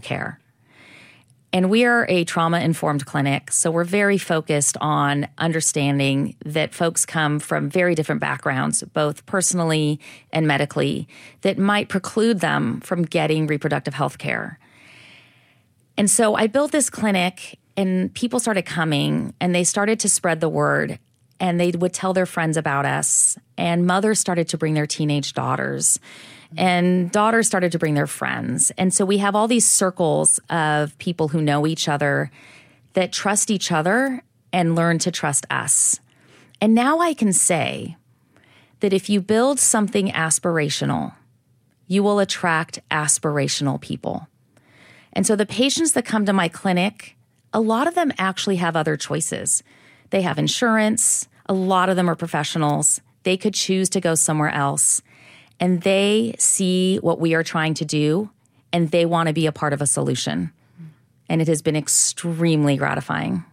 care. And we are a trauma-informed clinic, so we're very focused on understanding that folks come from very different backgrounds, both personally and medically, that might preclude them from getting reproductive health care. And so I built this clinic, and people started coming, and they started to spread the word, and they would tell their friends about us, and mothers started to bring their teenage daughters, and daughters started to bring their friends. And so we have all these circles of people who know each other that trust each other and learn to trust us. And now I can say that if you build something aspirational, you will attract aspirational people. And so the patients that come to my clinic, a lot of them actually have other choices. They have insurance. A lot of them are professionals. They could choose to go somewhere else. And they see what we are trying to do, and they want to be a part of a solution. And it has been extremely gratifying.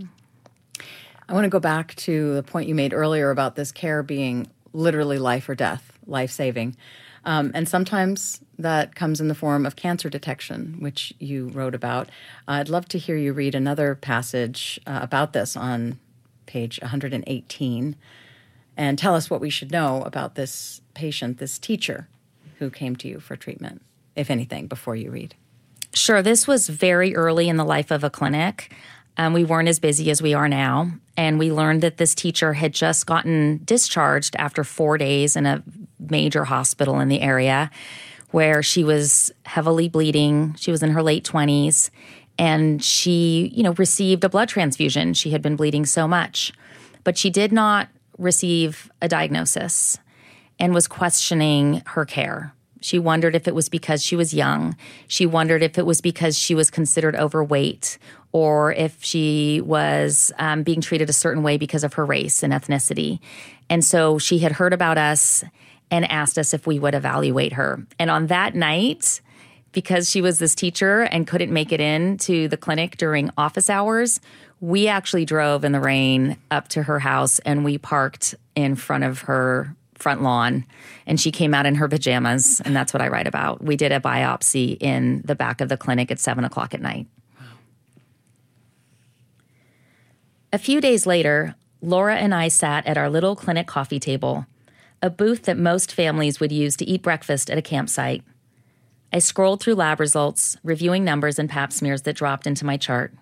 I want to go back to the point you made earlier about this care being literally life or death, life-saving. And sometimes that comes in the form of cancer detection, which you wrote about. I'd love to hear you read another passage about this on page 118. And tell us what we should know about this patient, this teacher who came to you for treatment, if anything, before you read. Sure. This was very early in the life of a clinic. We weren't as busy as we are now. And we learned that this teacher had just gotten discharged after 4 days in a major hospital in the area where she was heavily bleeding. She was in her late 20s. And she, received a blood transfusion. She had been bleeding so much. But she did not receive a diagnosis and was questioning her care. She wondered if it was because she was young. She wondered if it was because she was considered overweight or if she was being treated a certain way because of her race and ethnicity. And so she had heard about us and asked us if we would evaluate her. And on that night, because she was this teacher and couldn't make it in to the clinic during office hours, we actually drove in the rain up to her house and we parked in front of her front lawn, and she came out in her pajamas, and that's what I write about. We did a biopsy in the back of the clinic at 7 o'clock at night. Wow. A few days later, Laura and I sat at our little clinic coffee table, a booth that most families would use to eat breakfast at a campsite. I scrolled through lab results, reviewing numbers and pap smears that dropped into my chart.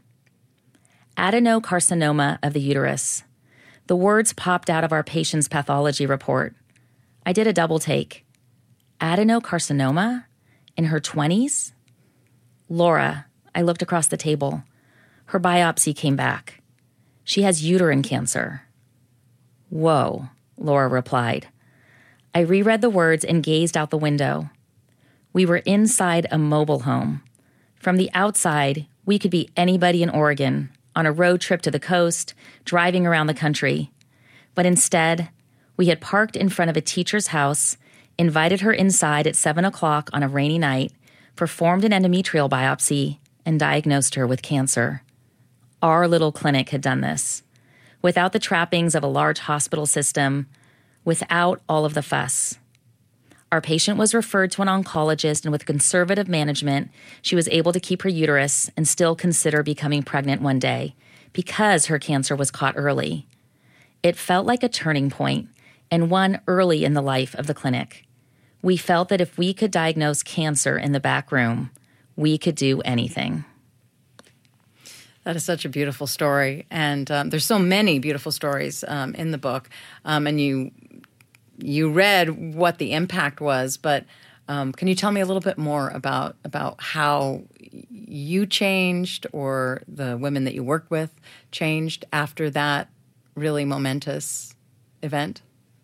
Adenocarcinoma of the uterus. The words popped out of our patient's pathology report. I did a double take. Adenocarcinoma? In her 20s? Laura, I looked across the table. Her biopsy came back. She has uterine cancer. Whoa, Laura replied. I reread the words and gazed out the window. We were inside a mobile home. From the outside, we could be anybody in Oregon, on a road trip to the coast, driving around the country. But instead, we had parked in front of a teacher's house, invited her inside at 7 o'clock on a rainy night, performed an endometrial biopsy, and diagnosed her with cancer. Our little clinic had done this, without the trappings of a large hospital system, without all of the fuss. Our patient was referred to an oncologist, and with conservative management, she was able to keep her uterus and still consider becoming pregnant one day because her cancer was caught early. It felt like a turning point, and one early in the life of the clinic. We felt that if we could diagnose cancer in the back room, we could do anything. That is such a beautiful story, and there's so many beautiful stories in the book, and you read what the impact was, but can you tell me a little bit more about how you changed or the women that you worked with changed after that really momentous event?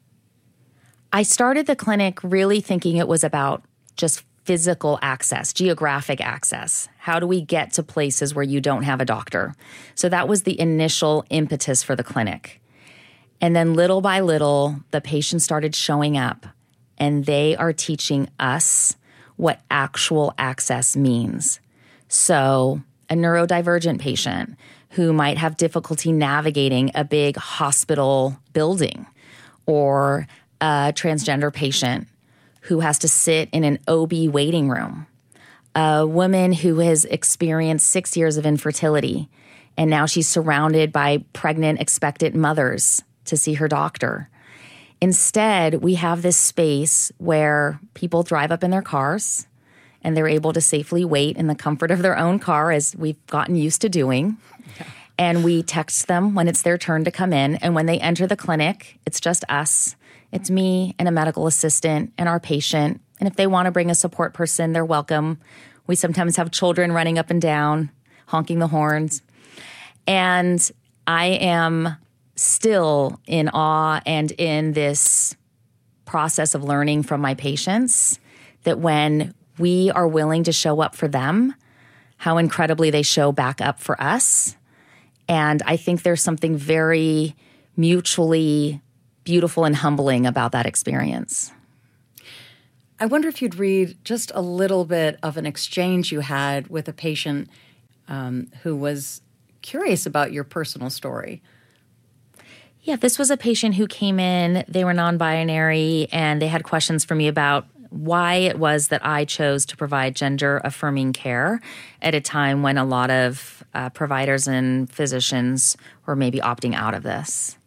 I started the clinic really thinking it was about just physical access, geographic access. How do we get to places where you don't have a doctor? So that was the initial impetus for the clinic. And then little by little, the patients started showing up, and they are teaching us what actual access means. So a neurodivergent patient who might have difficulty navigating a big hospital building, or a transgender patient who has to sit in an OB waiting room, a woman who has experienced 6 years of infertility, and now she's surrounded by pregnant, expectant mothers to see her doctor. Instead, we have this space where people drive up in their cars and they're able to safely wait in the comfort of their own car, as we've gotten used to doing. Yeah. And we text them when it's their turn to come in. And when they enter the clinic, it's just us. It's me and a medical assistant and our patient. And if they want to bring a support person, they're welcome. We sometimes have children running up and down, honking the horns. And I am still in awe and in this process of learning from my patients that when we are willing to show up for them, how incredibly they show back up for us. And I think there's something very mutually beautiful and humbling about that experience. I wonder if you'd read just a little bit of an exchange you had with a patient who was curious about your personal story. Yeah, this was a patient who came in, they were non-binary, and they had questions for me about why it was that I chose to provide gender-affirming care at a time when a lot of providers and physicians were maybe opting out of this.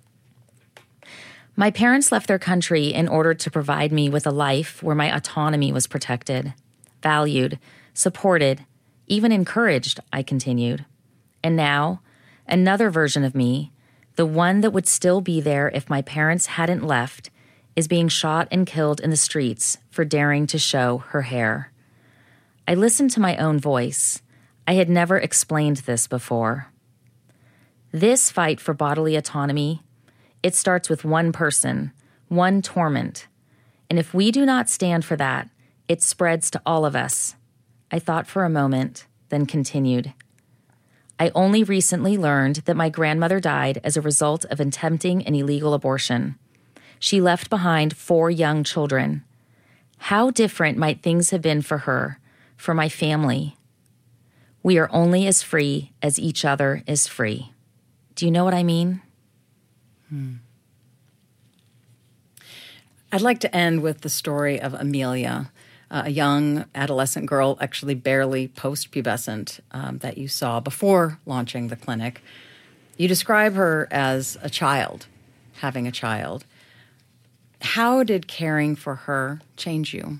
My parents left their country in order to provide me with a life where my autonomy was protected, valued, supported, even encouraged, I continued. And now, another version of me, the one that would still be there if my parents hadn't left, is being shot and killed in the streets for daring to show her hair. I listened to my own voice. I had never explained this before. This fight for bodily autonomy, it starts with one person, one torment. And if we do not stand for that, it spreads to all of us. I thought for a moment, then continued. I only recently learned that my grandmother died as a result of attempting an illegal abortion. She left behind 4 young children. How different might things have been for her, for my family? We are only as free as each other is free. Do you know what I mean? I'd like to end with the story of Amelia, a young adolescent girl, actually barely post-pubescent, that you saw before launching the clinic. You describe her as a child, having a child. How did caring for her change you?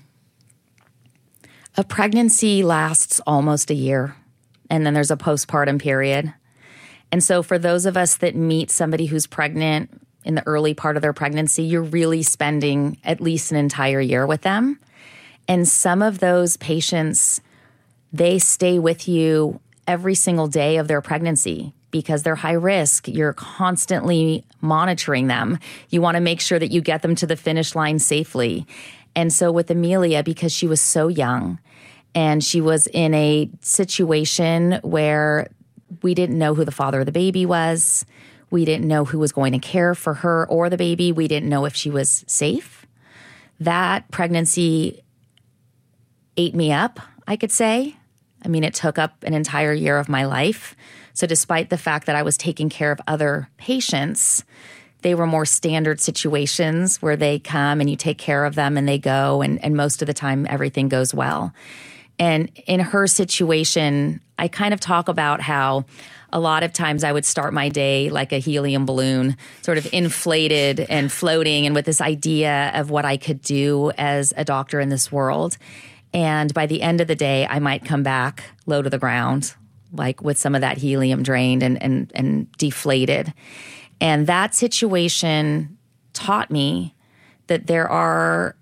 A pregnancy lasts almost a year, and then there's a postpartum period. And so for those of us that meet somebody who's pregnant in the early part of their pregnancy, you're really spending at least an entire year with them. And some of those patients, they stay with you every single day of their pregnancy because they're high risk. You're constantly monitoring them. You want to make sure that you get them to the finish line safely. And so with Amelia, because she was so young and she was in a situation where we didn't know who the father of the baby was, we didn't know who was going to care for her or the baby, we didn't know if she was safe. That pregnancy ate me up, I could say. I mean, it took up an entire year of my life. So despite the fact that I was taking care of other patients, they were more standard situations where they come and you take care of them and they go, and most of the time everything goes well. And in her situation, I kind of talk about how a lot of times I would start my day like a helium balloon, sort of inflated and floating, and with this idea of what I could do as a doctor in this world. And by the end of the day, I might come back low to the ground, like with some of that helium drained and deflated. And that situation taught me that there's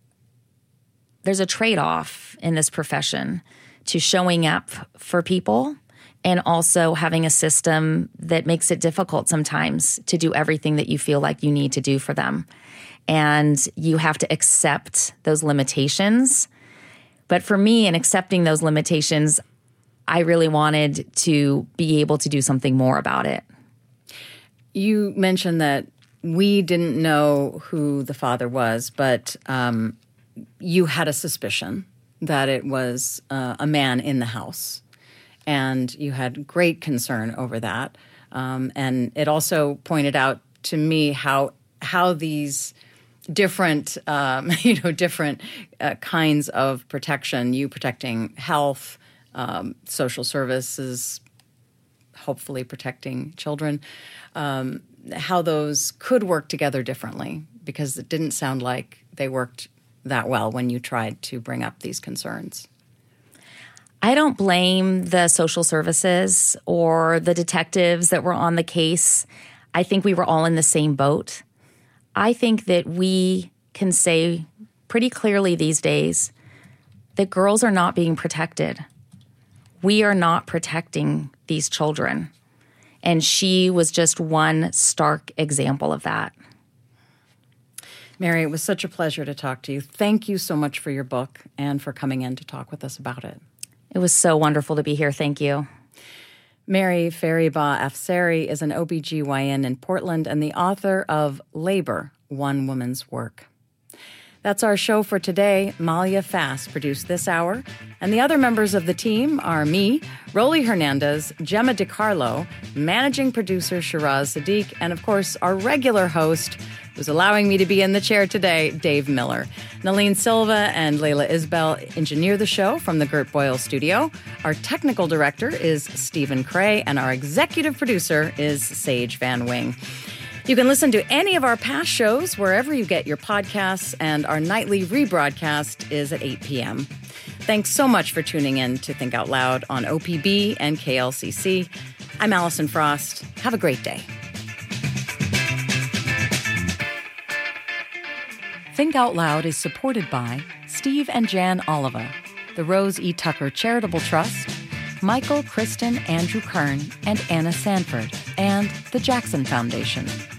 a trade-off in this profession to showing up for people and also having a system that makes it difficult sometimes to do everything that you feel like you need to do for them. And you have to accept those limitations. But for me, in accepting those limitations, I really wanted to be able to do something more about it. You mentioned that we didn't know who the father was, but you had a suspicion that it was a man in the house. And you had great concern over that. And it also pointed out to me how these different, different kinds of protection. You protecting health, social services, hopefully protecting children. How those could work together differently, because it didn't sound like they worked that well when you tried to bring up these concerns. I don't blame the social services or the detectives that were on the case. I think we were all in the same boat. I think that we can say pretty clearly these days that girls are not being protected. We are not protecting these children. And she was just one stark example of that. Mary, it was such a pleasure to talk to you. Thank you so much for your book and for coming in to talk with us about it. It was so wonderful to be here. Thank you. Mary Fariba Afsari is an OBGYN in Portland and the author of Labor, One Woman's Work. That's our show for today. Malia Fast produced this hour. And the other members of the team are me, Rolly Hernandez, Gemma DiCarlo, managing producer Shiraz Sadiq, and of course, our regular host, who's allowing me to be in the chair today, Dave Miller. Nalene Silva and Layla Isbell engineer the show from the Gert Boyle studio. Our technical director is Stephen Cray, and our executive producer is Sage Van Wing. You can listen to any of our past shows wherever you get your podcasts, and our nightly rebroadcast is at 8 p.m. Thanks so much for tuning in to Think Out Loud on OPB and KLCC. I'm Allison Frost. Have a great day. Think Out Loud is supported by Steve and Jan Oliva, the Rose E. Tucker Charitable Trust, Michael, Kristen, Andrew Kern, and Anna Sanford, and the Jackson Foundation.